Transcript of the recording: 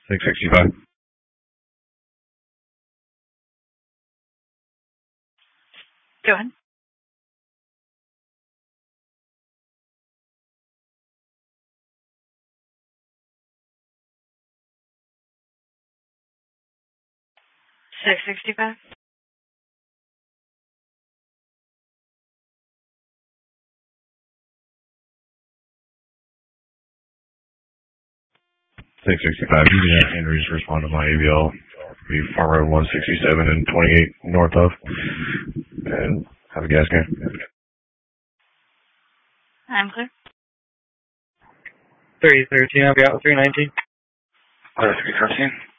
665. Go ahead. $665. 665. You can have Henry's respond to my ABL. Be Farm Road 167 and 28 north of. And have a gas can. I'm clear. 313, I'll be out 319. 313.